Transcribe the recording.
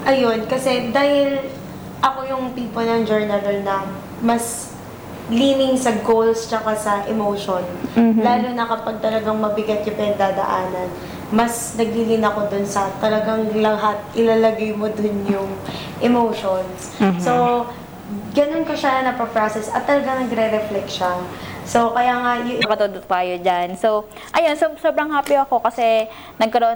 ayun, kasi dahil ako yung tipo ng journaler na mas leaning sa goals tsaka sa emotion. Lalo na kapag talagang mabigat yung pinagdadaanan, mas naglilin ako dun sa talagang lahat ilalagay mo dun yung emotions. So, ganun ko siya napaprocess at talagang nagre-reflect siya. So, kaya nga, Nakatulog tayo dyan. So, ayun, so, sobrang happy ako kasi nagkaroon